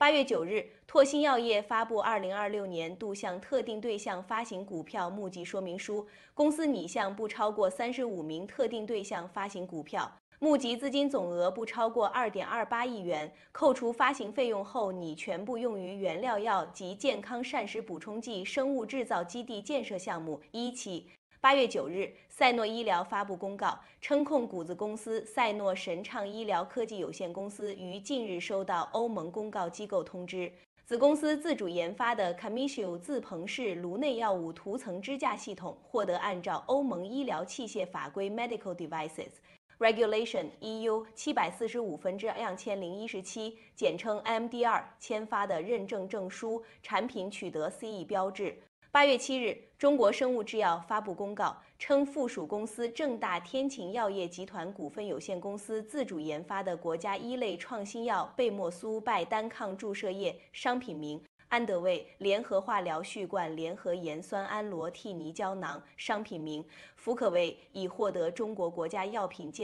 8月9日，拓新药业发布2026年度向特定对象发行股票募集说明书，公司拟向不超过35名特定对象发行股票，募集资金总额不超过2.28亿元，扣除发行费用后拟全部用于原料药及健康膳食补充剂生物制造基地建设项目1期。8月9日，赛诺医疗发布公告称，控股子公司赛诺神畅医疗科技有限公司于近日收到欧盟公告机构通知，子公司自主研发的 Camisio 自鹏式颅内药物涂层支架系统获得按照欧盟医疗器械法规 Medical Devices Regulation EU 745/2017，简称 MDR 签发的认证证书，产品取得 CE 标志。8月7日，中国生物制药发布公告称，附属公司正大天晴药业集团股份有限公司自主研发的国家1类创新药贝莫苏拜单抗注射液商品名安德卫联合化疗续罐联合盐酸氨罗替尼胶囊商品名福可卫已获得中国国家药品监